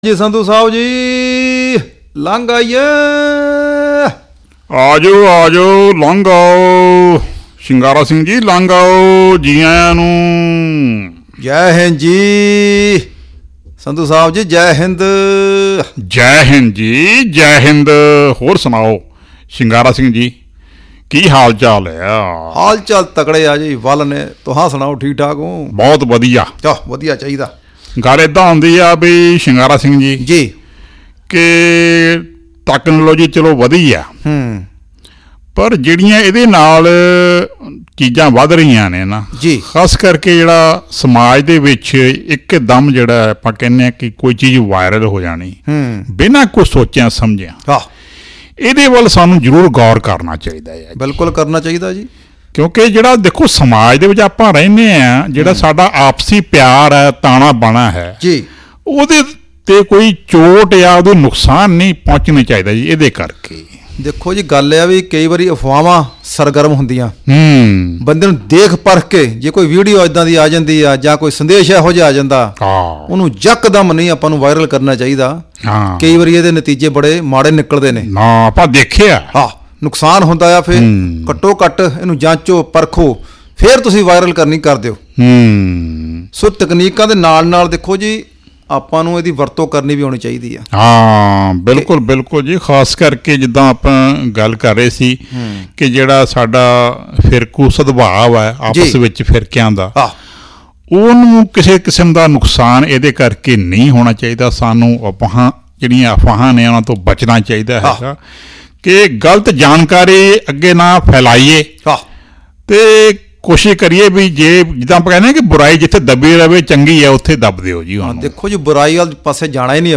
जी संधू साहब जी लंघ आइए। आजो आजो लंघ आओ शिंगारा सिंह जी, लंघ आओ जी आया नू। जय हिंद जी संधू साहब जी, जय हिंद। जय हिंद जी, जय हिंद। होर सुनाओ शिंगारा सिंह जी, की हाल चाल है? हाल चाल तकड़े आ जी, वल ने। तुहां सुनाओ, ठीक ठाक हो? बहुत वधिया। चलो वधिया चाहिए। गल इदां हुंदी आ भी शिंगारा सिंह जी जी कि टैक्नोलॉजी चलो वधी आ, पर ਜਿਹੜੀਆਂ ਇਹਦੇ ਨਾਲ ਚੀਜ਼ਾਂ ਵੱਧ ਰਹੀਆਂ ਨੇ ਨਾ ਜੀ, ਖਾਸ ਕਰਕੇ ਜਿਹੜਾ ਸਮਾਜ ਦੇ ਵਿੱਚ ਇੱਕਦਮ ਜਿਹੜਾ ਆਪਾਂ ਕਹਿੰਦੇ ਆ ਕਿ ਕੋਈ ਚੀਜ਼ ਵਾਇਰਲ ਹੋ ਜਾਣੀ ਬਿਨਾਂ ਕੁਝ ਸੋਚਿਆ ਸਮਝਿਆ, ਇਹਦੇ ਵੱਲ ਸਾਨੂੰ ਜ਼ਰੂਰ ਗੌਰ ਕਰਨਾ ਚਾਹੀਦਾ ਹੈ। ਬਿਲਕੁਲ ਕਰਨਾ ਚਾਹੀਦਾ ਜੀ, ਕਿਉਂਕਿ ਜਿਹੜਾ ਦੇਖੋ ਸਮਾਜ ਦੇ ਵਿੱਚ ਆਪਾਂ ਰਹਿੰਦੇ ਆ, ਜਿਹੜਾ ਸਾਡਾ ਆਪਸੀ ਪਿਆਰ ਹੈ, ਤਾਣਾ ਬਾਣਾ ਹੈ ਜੀ, ਉਹਦੇ ਤੇ ਕੋਈ ਚੋਟ ਜਾਂ ਉਹਦੇ ਨੁਕਸਾਨ ਨਹੀਂ ਪਹੁੰਚਣਾ ਚਾਹੀਦਾ ਜੀ। ਇਹਦੇ ਕਰਕੇ ਦੇਖੋ ਜੀ, ਗੱਲ ਆ ਵੀ ਕਈ ਵਾਰੀ ਅਫਵਾਹਾਂ ਸਰਗਰਮ ਹੁੰਦੀਆਂ, ਬੰਦੇ ਨੂੰ ਦੇਖ ਪਰਖ ਕੇ ਜੇ ਕੋਈ ਵੀਡੀਓ ਇਦਾਂ ਦੀ ਆ ਜਾਂਦੀ ਆ ਜਾਂ ਕੋਈ ਸੰਦੇਸ਼ ਇਹੋ ਜਿਹਾ ਆ ਜਾਂਦਾ, ਉਹਨੂੰ ਯਕਦਮ ਨਹੀਂ ਆਪਾਂ ਨੂੰ ਵਾਇਰਲ ਕਰਨਾ ਚਾਹੀਦਾ। ਕਈ ਵਾਰੀ ਇਹਦੇ ਨਤੀਜੇ ਬੜੇ ਮਾੜੇ ਨਿਕਲਦੇ ਨੇ ਨਾ, ਆਪਾਂ ਦੇਖਿਆ ਨੁਕਸਾਨ ਹੁੰਦਾ ਆ। ਫਿਰ ਘੱਟੋ ਘੱਟ ਇਹਨੂੰ ਜਾਂਚੋ ਪਰਖੋ, ਫਿਰ ਤੁਸੀਂ ਵਾਇਰਲ ਕਰਨੀ ਕਰ ਦਿਓ। ਸੋ ਤਕਨੀਕਾਂ ਦੇ ਨਾਲ ਨਾਲ ਦੇਖੋ ਜੀ, ਆਪਾਂ ਨੂੰ ਇਹਦੀ ਵਰਤੋਂ ਕਰਨੀ ਵੀ ਆਉਣੀ ਚਾਹੀਦੀ ਆ। ਹਾਂ ਬਿਲਕੁਲ ਬਿਲਕੁਲ ਜੀ। ਖਾਸ ਕਰਕੇ ਜਿੱਦਾਂ ਆਪਾਂ ਗੱਲ ਕਰ ਰਹੇ ਸੀ ਕਿ ਜਿਹੜਾ ਸਾਡਾ ਫਿਰਕੂ ਸਦਭਾਵ ਹੈ ਆਪਸ ਵਿੱਚ ਫਿਰਕਿਆਂ ਦਾ, ਉਹਨੂੰ ਕਿਸੇ ਕਿਸਮ ਦਾ ਨੁਕਸਾਨ ਇਹਦੇ ਕਰਕੇ ਨਹੀਂ ਹੋਣਾ ਚਾਹੀਦਾ। ਸਾਨੂੰ ਜਿਹੜੀਆਂ ਅਫਵਾਹਾਂ ਨੇ ਉਹਨਾਂ ਤੋਂ ਬਚਣਾ ਚਾਹੀਦਾ ਹੈਗਾ ਕਿ ਗਲਤ ਜਾਣਕਾਰੀ ਅੱਗੇ ਨਾ ਫੈਲਾਈਏ ਤੇ ਕੋਸ਼ਿਸ਼ ਕਰੀਏ ਵੀ ਜੇ ਜਿੱਦਾਂ ਆਪਾਂ ਕਹਿੰਦੇ ਕਿ ਬੁਰਾਈ ਜਿੱਥੇ ਦੱਬੀ ਰਵੇ ਚੰਗੀ ਹੈ ਉੱਥੇ ਦੱਬ ਦਿਓ ਜੀ। ਦੇਖੋ ਜੀ, ਬੁਰਾਈ ਵਾਲੇ ਪਾਸੇ ਜਾਣਾ ਹੀ ਨਹੀਂ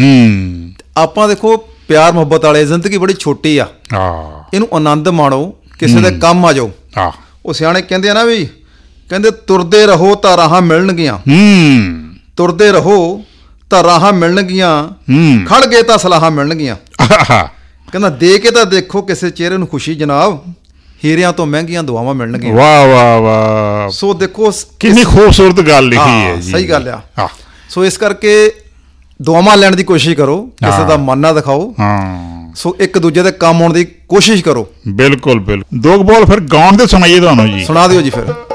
ਆਪਾਂ ਦੇਖੋ ਪਿਆਰ ਮੁਹੱਬਤ ਵਾਲੇ, ਜ਼ਿੰਦਗੀ ਬੜੀ ਛੋਟੀ ਆ, ਇਹਨੂੰ ਆਨੰਦ ਮਾਣੋ, ਕਿਸੇ ਦੇ ਕੰਮ ਆ ਜਾਓ। ਉਹ ਸਿਆਣੇ ਕਹਿੰਦੇ ਆ ਨਾ ਵੀ, ਕਹਿੰਦੇ ਤੁਰਦੇ ਰਹੋ ਤਾਂ ਰਾਹਾਂ ਮਿਲਣਗੀਆਂ, ਤੁਰਦੇ ਰਹੋ ਤਾਂ ਰਾਹਾਂ ਮਿਲਣਗੀਆਂ, ਖੜ ਗਏ ਤਾਂ ਸਲਾਹਾਂ ਮਿਲਣਗੀਆਂ। ਕਹਿੰਦਾ ਦੇ ਕੇ ਤਾਂ ਦੇਖੋ ਕਿਸੇ ਚਿਹਰੇ ਨੂੰ ਖੁਸ਼ੀ ਜਨਾਬ, ਹੀਰਿਆਂ ਤੋਂ ਮਹਿੰਗੀਆਂ ਦੁਆਵਾਂ ਮਿਲਣਗੀਆਂ। ਵਾਹ ਵਾਹ ਵਾਹ, ਸੋ ਦੇਖੋ ਕਿੰਨੀ ਖੂਬਸੂਰਤ ਗੱਲ ਲਿਖੀ ਹੈ ਜੀ। ਸਹੀ ਗੱਲ ਆ। ਸੋ ਇਸ ਕਰਕੇ ਦੁਆਵਾਂ ਲੈਣ ਦੀ ਕੋਸ਼ਿਸ਼ ਕਰੋ, ਕਿਸੇ ਦਾ ਮਨ ਨਾ ਦਿਖਾਓ। ਸੋ ਇੱਕ ਦੂਜੇ ਦੇ ਕੰਮ ਆਉਣ ਦੀ ਕੋਸ਼ਿਸ਼ ਕਰੋ। ਬਿਲਕੁਲ ਬਿਲਕੁਲ। ਦੋ ਬੋਲ ਫਿਰ ਗਾਉਣ ਦੇ ਸੁਣਾਈਏ ਤੁਹਾਨੂੰ ਜੀ। ਸੁਣਾ ਦਿਓ ਜੀ ਫਿਰ।